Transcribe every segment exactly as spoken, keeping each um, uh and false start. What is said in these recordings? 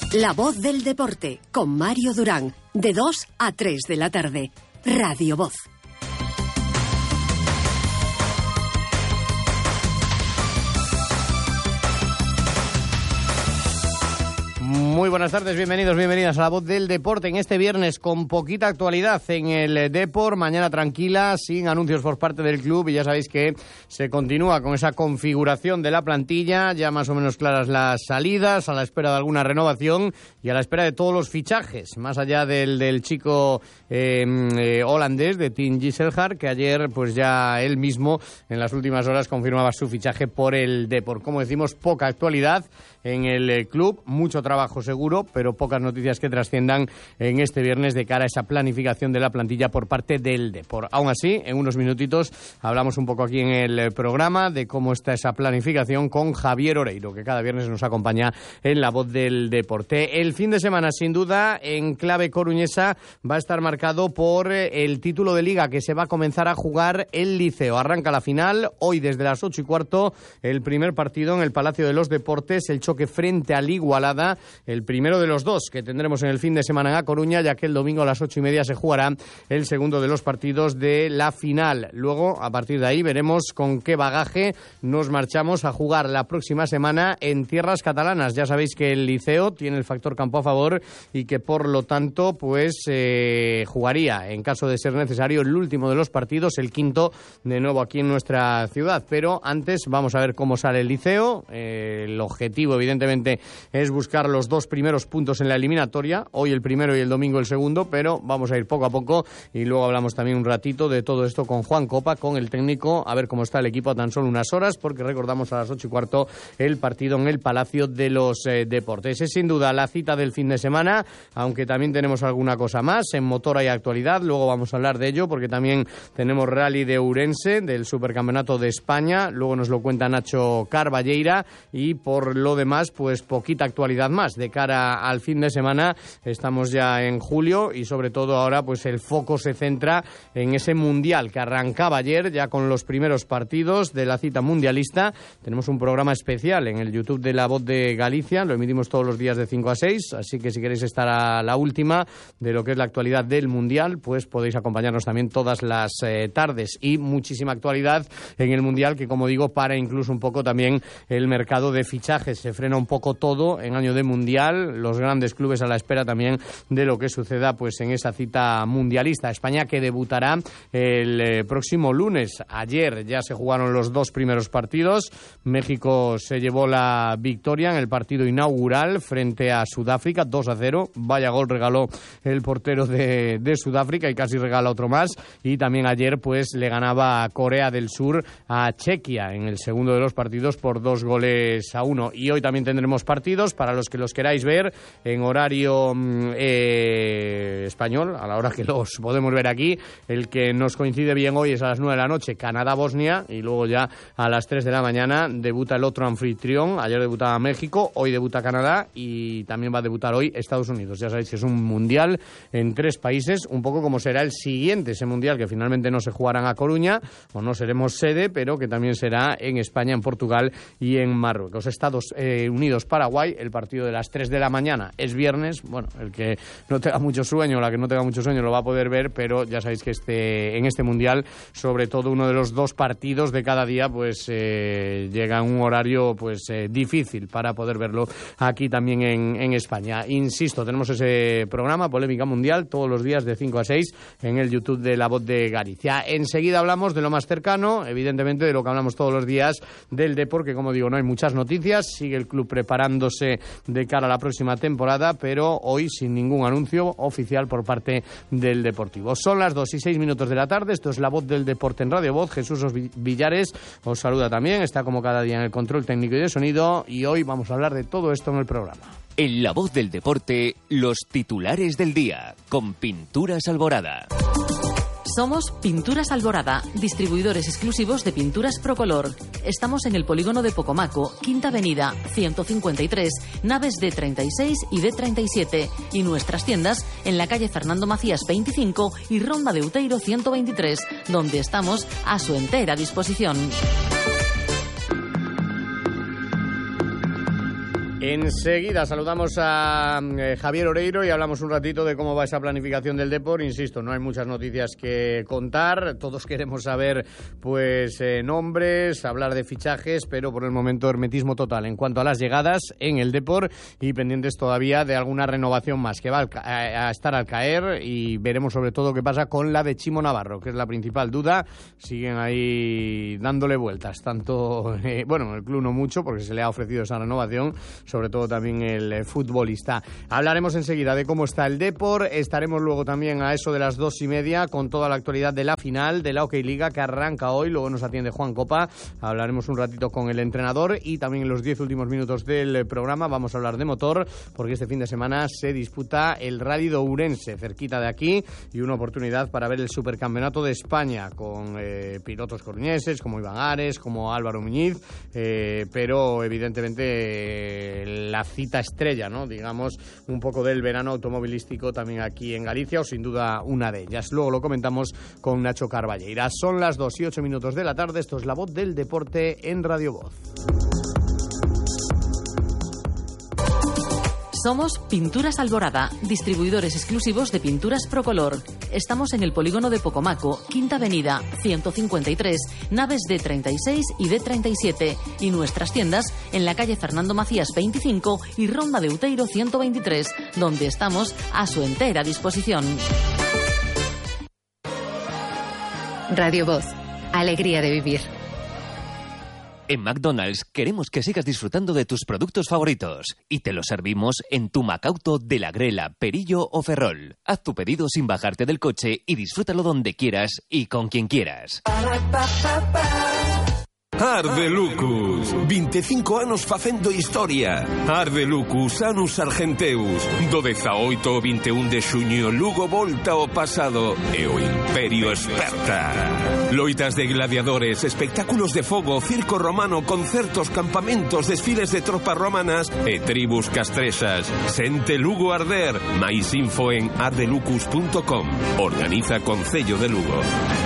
La voz del deporte, con Mario Durán, de dos a tres de la tarde. Radio Voz. Muy buenas tardes, bienvenidos, bienvenidas a La Voz del Deporte en este viernes con poquita actualidad en el Depor, mañana tranquila, sin anuncios por parte del club y ya sabéis que se continúa con esa configuración de la plantilla, ya más o menos claras las salidas, a la espera de alguna renovación y a la espera de todos los fichajes, más allá del, del chico eh, eh, holandés de Tim Gisselhard, que ayer pues ya él mismo en las últimas horas confirmaba su fichaje por el Depor. Como decimos, poca actualidad en el eh, club, mucho trabajo seguro, pero pocas noticias que trasciendan en este viernes de cara a esa planificación de la plantilla por parte del Depor. Aún así, en unos minutitos hablamos un poco aquí en el programa de cómo está esa planificación con Javier Oreiro, que cada viernes nos acompaña en La Voz del Deporte. El fin de semana, sin duda, en clave coruñesa, va a estar marcado por el título de Liga que se va a comenzar a jugar el Liceo. Arranca la final, hoy desde las ocho y cuarto, el primer partido en el Palacio de los Deportes, el choque frente al Igualada, el primero de los dos que tendremos en el fin de semana en A Coruña, ya que el domingo a las ocho y media se jugará el segundo de los partidos de la final. Luego, a partir de ahí, veremos con qué bagaje nos marchamos a jugar la próxima semana en tierras catalanas. Ya sabéis que el Liceo tiene el factor campo a favor y que, por lo tanto, pues eh, jugaría, en caso de ser necesario, el último de los partidos, el quinto, de nuevo aquí en nuestra ciudad. Pero antes vamos a ver cómo sale el Liceo. Eh, el objetivo, evidentemente, es buscar los dos primeros puntos en la eliminatoria, hoy el primero y el domingo el segundo, pero vamos a ir poco a poco y luego hablamos también un ratito de todo esto con Juan Copa, con el técnico, a ver cómo está el equipo a tan solo unas horas, porque recordamos a las ocho y cuarto el partido en el Palacio de los eh, Deportes. Es sin duda la cita del fin de semana, aunque también tenemos alguna cosa más, en motor hay actualidad, luego vamos a hablar de ello, porque también tenemos Rally de Ourense, del Supercampeonato de España, luego nos lo cuenta Nacho Carballeira, y por lo demás, pues poquita actualidad más de cara al fin de semana. Estamos ya en julio y sobre todo ahora pues el foco se centra en ese mundial que arrancaba ayer ya con los primeros partidos de la cita mundialista. Tenemos un programa especial en el YouTube de La Voz de Galicia, lo emitimos todos los días de cinco a seis, así que si queréis estar a la última de lo que es la actualidad del mundial, pues podéis acompañarnos también todas las eh, tardes, y muchísima actualidad en el mundial que, como digo, para incluso un poco también el mercado de fichajes. Se frena un poco todo en año de mundial, los grandes clubes a la espera también de lo que suceda pues en esa cita mundialista. España que debutará el eh, próximo lunes. Ayer ya se jugaron los dos primeros partidos. México se llevó la victoria en el partido inaugural frente a Sudáfrica, dos a cero. Vaya gol regaló el portero de, de Sudáfrica y casi regala otro más. Y también ayer pues le ganaba a Corea del Sur a Chequia en el segundo de los partidos por dos goles a uno. Y hoy también tendremos partidos para los que los queráis ver en horario eh, español, a la hora que los podemos ver aquí. El que nos coincide bien hoy es a las nueve de la noche, Canadá-Bosnia, y luego ya a las tres de la mañana debuta el otro anfitrión. Ayer debutaba México, hoy debuta Canadá y también va a debutar hoy Estados Unidos. Ya sabéis que es un mundial en tres países, un poco como será el siguiente, ese mundial que finalmente no se jugará en A Coruña, o no seremos sede, pero que también será en España, en Portugal y en Marruecos. Estados eh, Unidos-Paraguay, el partido de las tres de la mañana es viernes. Bueno, el que no tenga mucho sueño, la que no tenga mucho sueño lo va a poder ver, pero ya sabéis que este en este mundial, sobre todo uno de los dos partidos de cada día, pues eh, llega a un horario pues eh, difícil para poder verlo aquí también en, en España. Insisto, tenemos ese programa, Polémica Mundial, todos los días de cinco a seis en el YouTube de La Voz de Galicia. Enseguida hablamos de lo más cercano, evidentemente de lo que hablamos todos los días del Depor, que como digo, no hay muchas noticias, sigue el club preparándose de cara a la próxima temporada, pero hoy sin ningún anuncio oficial por parte del Deportivo. Son las dos y seis minutos de la tarde, esto es La Voz del Deporte en Radio Voz. Jesús Villares os saluda también, está como cada día en el control técnico y de sonido, y hoy vamos a hablar de todo esto en el programa. En La Voz del Deporte, los titulares del día, con Pinturas Alborada. Somos Pinturas Alborada, distribuidores exclusivos de pinturas Procolor. Estamos en el polígono de Pocomaco, Quinta Avenida, ciento cincuenta y tres, naves D treinta y seis y D treinta y siete. Y nuestras tiendas en la calle Fernando Macías veinticinco y Ronda de Uteiro ciento veintitrés, donde estamos a su entera disposición. Enseguida saludamos a eh, Javier Oreiro y hablamos un ratito de cómo va esa planificación del Depor. Insisto, no hay muchas noticias que contar, todos queremos saber pues eh, nombres, hablar de fichajes, pero por el momento hermetismo total en cuanto a las llegadas en el Depor y pendientes todavía de alguna renovación más que va a, a estar al caer, y veremos sobre todo qué pasa con la de Chimo Navarro, que es la principal duda. Siguen ahí dándole vueltas, tanto, eh, bueno, el club no mucho porque se le ha ofrecido esa renovación, sobre todo también el eh, futbolista. Hablaremos enseguida de cómo está el Depor, estaremos luego también a eso de las dos y media con toda la actualidad de la final de la OK Liga que arranca hoy, luego nos atiende Juan Copa, hablaremos un ratito con el entrenador y también en los diez últimos minutos del programa vamos a hablar de motor porque este fin de semana se disputa el Rally de Ourense, cerquita de aquí, y una oportunidad para ver el Supercampeonato de España con eh, pilotos coruñeses como Iván Ares, como Álvaro Muñiz, eh, pero evidentemente eh, la cita estrella, ¿no? Digamos, un poco del verano automovilístico también aquí en Galicia, o sin duda una de ellas. Luego lo comentamos con Nacho Carballeira. Son las dos y ocho minutos de la tarde, esto es La Voz del Deporte en Radio Voz. Somos Pinturas Alborada, distribuidores exclusivos de pinturas Procolor. Estamos en el polígono de Pocomaco, Quinta Avenida, ciento cincuenta y tres, naves D treinta y seis y D treinta y siete, y nuestras tiendas en la calle Fernando Macías veinticinco y Ronda de Uteiro ciento veintitrés, donde estamos a su entera disposición. Radio Voz, alegría de vivir. En McDonald's queremos que sigas disfrutando de tus productos favoritos y te los servimos en tu Macauto de la Grela, Perillo o Ferrol. Haz tu pedido sin bajarte del coche y disfrútalo donde quieras y con quien quieras. Ardelucus, veinticinco anos facendo historia. Ardelucus, Anus Argenteus. Do dezaoito ao vinte e un de xuño, Lugo volta ao pasado e o Imperio esperta. Loitas de gladiadores, espectáculos de fogo, circo romano, concertos, campamentos, desfiles de tropas romanas e tribus castrexas. Sente Lugo arder. Mais info en ardelucus punto com. Organiza Concello de Lugo.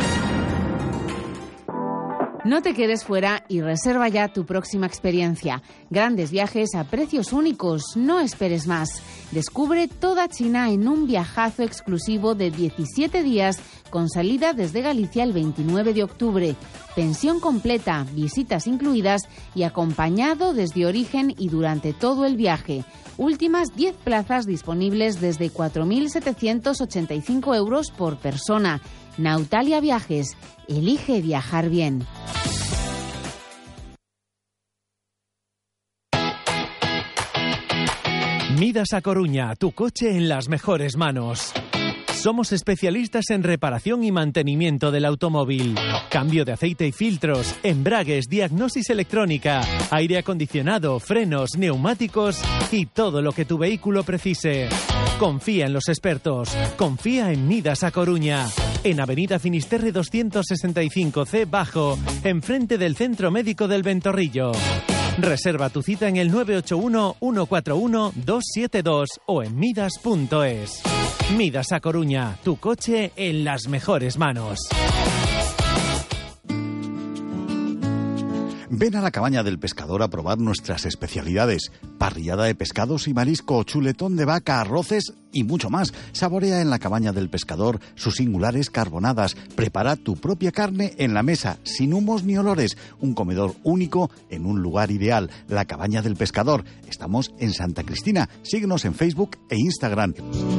No te quedes fuera y reserva ya tu próxima experiencia. Grandes viajes a precios únicos, no esperes más. Descubre toda China en un viajazo exclusivo de diecisiete días con salida desde Galicia el veintinueve de octubre. Pensión completa, visitas incluidas y acompañado desde origen y durante todo el viaje. Últimas diez plazas disponibles desde cuatro mil setecientos ochenta y cinco euros por persona. Nautalia Viajes. Elige viajar bien. Midas a Coruña, tu coche en las mejores manos. Somos especialistas en reparación y mantenimiento del automóvil. Cambio de aceite y filtros, embragues, diagnosis electrónica, aire acondicionado, frenos, neumáticos y todo lo que tu vehículo precise. Confía en los expertos. Confía en Midas a Coruña. En Avenida Finisterre doscientos sesenta y cinco C Bajo, enfrente del Centro Médico del Ventorrillo. Reserva tu cita en el nueve ocho uno, uno cuatro uno, dos siete dos o en midas punto es. Midas a Coruña, tu coche en las mejores manos. Ven a la Cabaña del Pescador a probar nuestras especialidades. Parrillada de pescados y marisco, chuletón de vaca, arroces y mucho más. Saborea en la Cabaña del Pescador sus singulares carbonadas. Prepara tu propia carne en la mesa, sin humos ni olores. Un comedor único en un lugar ideal. La Cabaña del Pescador. Estamos en Santa Cristina. Síguenos en Facebook e Instagram.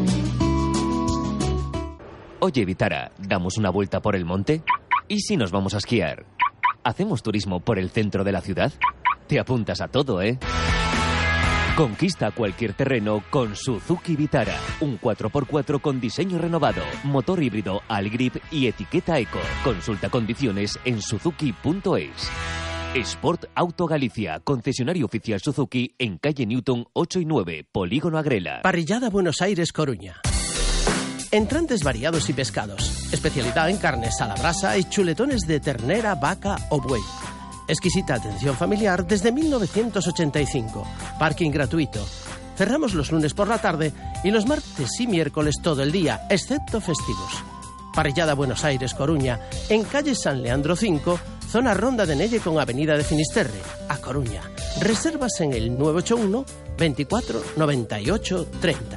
Oye, Vitara, ¿damos una vuelta por el monte? ¿Y si nos vamos a esquiar? ¿Hacemos turismo por el centro de la ciudad? Te apuntas a todo, ¿eh? Conquista cualquier terreno con Suzuki Vitara. Un cuatro por cuatro con diseño renovado, motor híbrido Algrip y etiqueta Eco. Consulta condiciones en suzuki punto es. Sport Auto Galicia, concesionario oficial Suzuki en calle Newton ocho y nueve, Polígono Agrela. Parrillada Buenos Aires, Coruña. Entrantes variados y pescados. Especialidad en carnes a la brasa y chuletones de ternera, vaca o buey. Exquisita atención familiar desde mil novecientos ochenta y cinco. Parking gratuito. Cerramos los lunes por la tarde y los martes y miércoles todo el día, excepto festivos. Parrillada Buenos Aires, Coruña, en calle San Leandro cinco, zona Ronda de Nelle con avenida de Finisterre, a Coruña. Reservas en el nueve ocho uno, veinticuatro, noventa y ocho, treinta.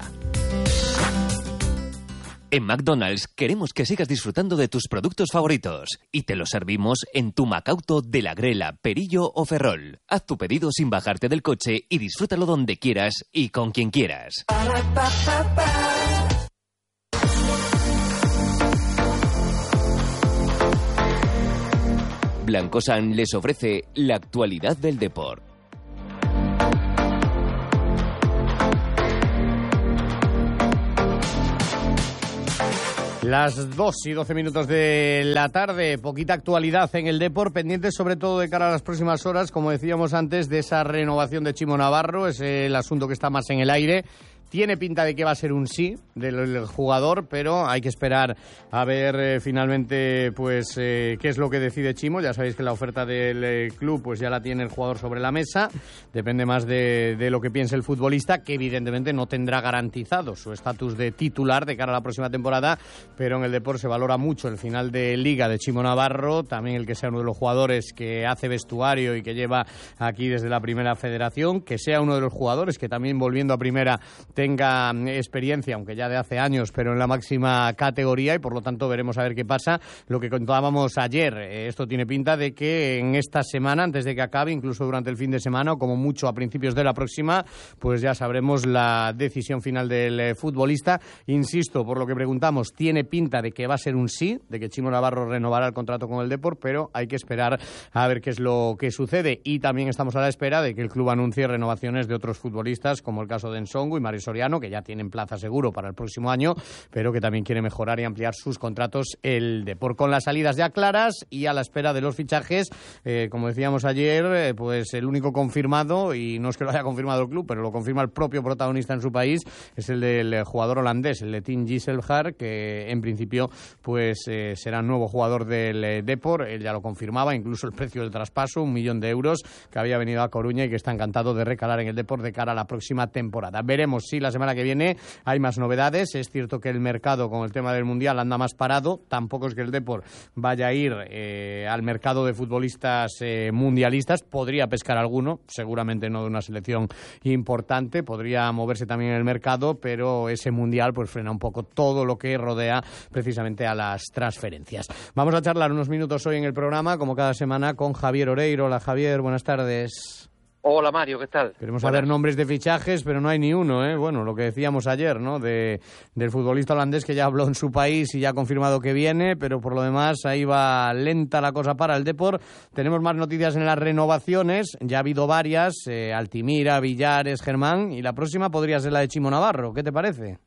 En McDonald's queremos que sigas disfrutando de tus productos favoritos y te los servimos en tu Macauto de la Grela, Perillo o Ferrol. Haz tu pedido sin bajarte del coche y disfrútalo donde quieras y con quien quieras. Blancosan les ofrece la actualidad del deporte. Las dos y doce minutos de la tarde, poquita actualidad en el Depor, pendientes sobre todo de cara a las próximas horas, como decíamos antes, de esa renovación de Chimo Navarro, es el asunto que está más en el aire. Tiene pinta de que va a ser un sí del jugador, pero hay que esperar a ver eh, finalmente pues eh, qué es lo que decide Chimo. Ya sabéis que la oferta del eh, club pues ya la tiene el jugador sobre la mesa. Depende más de, de lo que piense el futbolista, que evidentemente no tendrá garantizado su estatus de titular de cara a la próxima temporada, pero en el deporte se valora mucho el final de Liga de Chimo Navarro, también el que sea uno de los jugadores que hace vestuario y que lleva aquí desde la Primera Federación, que sea uno de los jugadores que también volviendo a Primera tenga experiencia, aunque ya de hace años, pero en la máxima categoría, y por lo tanto veremos a ver qué pasa. Lo que contábamos ayer, eh, esto tiene pinta de que en esta semana, antes de que acabe, incluso durante el fin de semana o como mucho a principios de la próxima, pues ya sabremos la decisión final del eh, futbolista. Insisto, por lo que preguntamos, tiene pinta de que va a ser un sí, de que Chimo Navarro renovará el contrato con el Depor, pero hay que esperar a ver qué es lo que sucede. Y también estamos a la espera de que el club anuncie renovaciones de otros futbolistas, como el caso de Nsongu y Mario Soriano, que ya tienen plaza seguro para el próximo año, pero que también quiere mejorar y ampliar sus contratos el Depor. Con las salidas ya claras y a la espera de los fichajes, eh, como decíamos ayer, eh, pues el único confirmado, y no es que lo haya confirmado el club, pero lo confirma el propio protagonista en su país, es el del jugador holandés, el de Tim Gisselhar, que en principio pues eh, será nuevo jugador del eh, Depor. Él ya lo confirmaba, incluso el precio del traspaso, un millón de euros, que había venido a Coruña y que está encantado de recalar en el Depor de cara a la próxima temporada. Veremos si la semana que viene hay más novedades. Es cierto que el mercado con el tema del Mundial anda más parado. Tampoco es que el Depor vaya a ir eh, al mercado de futbolistas eh, mundialistas. Podría pescar alguno, seguramente no de una selección importante. Podría moverse también en el mercado, pero ese Mundial pues frena un poco todo lo que rodea precisamente a las transferencias. Vamos a charlar unos minutos hoy en el programa, como cada semana, con Javier Oreiro. Hola Javier, buenas tardes. Hola Mario, ¿qué tal? Queremos Buenas. saber nombres de fichajes, pero no hay ni uno, ¿eh? Bueno, lo que decíamos ayer, ¿no? De, del futbolista holandés que ya habló en su país y ya ha confirmado que viene, pero por lo demás ahí va lenta la cosa para el Depor. Tenemos más noticias en las renovaciones, ya ha habido varias, eh, Altimira, Villares, Germán, y la próxima podría ser la de Chimo Navarro. ¿Qué te parece?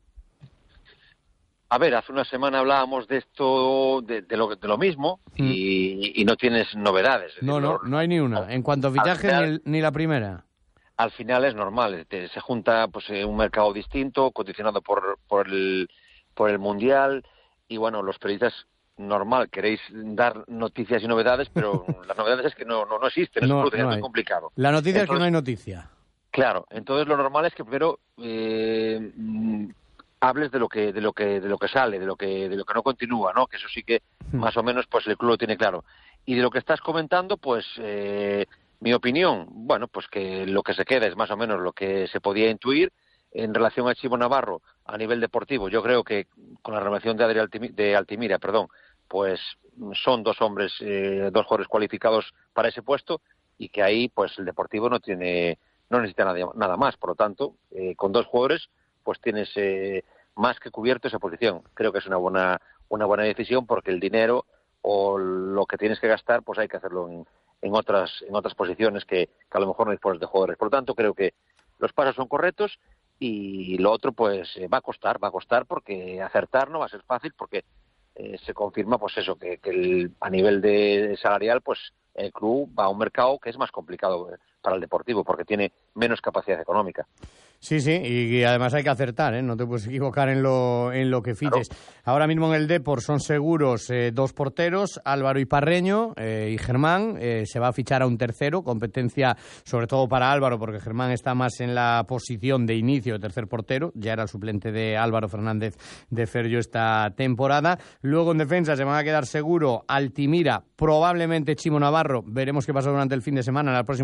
A ver, hace una semana hablábamos de esto, de, de, lo, de lo mismo, mm. y, y no tienes novedades. No, no, no hay ni una. En cuanto a fichajes, final, ni, ni la primera. Al final es normal. Te, se junta pues un mercado distinto, condicionado por, por, el, por el Mundial, y bueno, los periodistas, normal, queréis dar noticias y novedades, pero las novedades es que no, no, no existen, no, es, no muy complicado. La noticia entonces, es que no hay noticia. Claro, entonces lo normal es que primero eh, hables de lo que de lo que de lo que sale, de lo que de lo que no continúa, ¿no? Que eso sí que más o menos pues el club lo tiene claro. Y de lo que estás comentando, pues eh, mi opinión, bueno, pues que lo que se queda es más o menos lo que se podía intuir en relación a Chimo Navarro a nivel deportivo. Yo creo que con la renovación de Adri Altimira, de Altimira, perdón, pues son dos hombres, eh, dos jugadores cualificados para ese puesto, y que ahí pues el deportivo no tiene no necesita nada, nada más. Por lo tanto, eh, con dos jugadores pues tienes eh, más que cubierto esa posición. Creo que es una buena una buena decisión, porque el dinero o lo que tienes que gastar pues hay que hacerlo en, en otras en otras posiciones que, que a lo mejor no dispones de jugadores. Por lo tanto, creo que los pasos son correctos, y lo otro pues eh, va a costar, va a costar porque acertar no va a ser fácil, porque eh, se confirma pues eso, que, que el, a nivel de salarial pues el club va a un mercado que es más complicado para el deportivo, porque tiene menos capacidad económica. Sí, sí, y además hay que acertar, ¿eh? No te puedes equivocar en lo en lo que fiches. Claro. Ahora mismo en el Depor son seguros eh, dos porteros, Álvaro y Parreño, eh, y Germán. Eh, se va a fichar a un tercero, competencia sobre todo para Álvaro, porque Germán está más en la posición de inicio de tercer portero, ya era el suplente de Álvaro Fernández de Ferllo esta temporada. Luego en defensa se van a quedar seguro Altimira, probablemente Chimo Navarro, veremos qué pasa durante el fin de semana, en las próximas horas.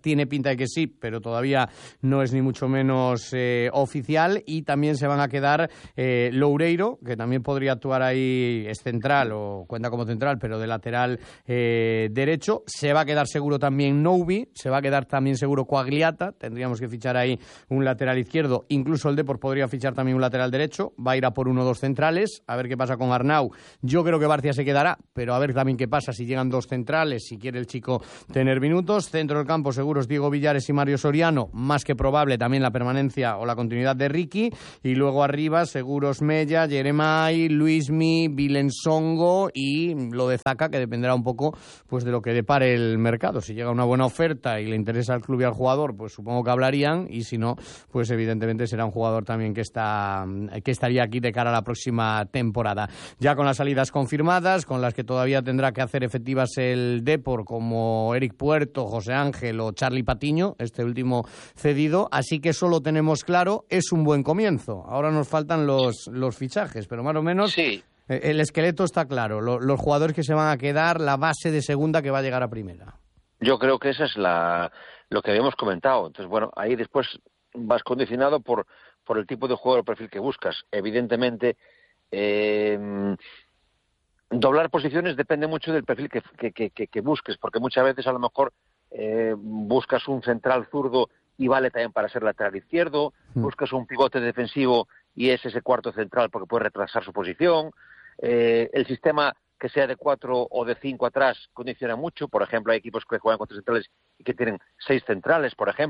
tiene pinta de que sí, pero todavía no es ni mucho menos eh, oficial. Y también se van a quedar eh, Loureiro, que también podría actuar ahí, es central o cuenta como central, pero de lateral eh, derecho. Se va a quedar seguro también Noubi, se va a quedar también seguro Coagliata, tendríamos que fichar ahí un lateral izquierdo, incluso el Depor podría fichar también un lateral derecho, va a ir a por uno o dos centrales, a ver qué pasa con Arnau. Yo creo que Barcia se quedará, pero a ver también qué pasa si llegan dos centrales, si quiere el chico tener minutos. Centro del campo seguros Diego Villares y Mario Soriano, más que probable también la permanencia o la continuidad de Ricky, y luego arriba seguros Mella, Jeremai, Luismi, Vilensongo y lo de Zaka, que dependerá un poco pues de lo que depare el mercado. Si llega una buena oferta y le interesa al club y al jugador, pues supongo que hablarían, y si no, pues evidentemente será un jugador también que está que estaría aquí de cara a la próxima temporada. Ya con las salidas confirmadas, con las que todavía tendrá que hacer efectivas el Depor, como Eric Puerto, José Ángel o Charlie Patiño, este último cedido, así que eso lo tenemos claro, es un buen comienzo. Ahora nos faltan los, los fichajes, pero más o menos sí. El esqueleto está claro, los, los jugadores que se van a quedar, la base de segunda que va a llegar a primera. Yo creo que esa es la lo que habíamos comentado. Entonces, bueno, ahí después vas condicionado por, por el tipo de jugador o perfil que buscas. Evidentemente, eh, doblar posiciones depende mucho del perfil que, que, que, que busques, porque muchas veces a lo mejor eh, buscas un central zurdo y vale también para ser lateral izquierdo, mm. buscas un pivote defensivo y es ese cuarto central porque puede retrasar su posición. Eh, el sistema que sea de cuatro o de cinco atrás condiciona mucho. Por ejemplo, hay equipos que juegan con tres centrales y que tienen seis centrales, por ejemplo.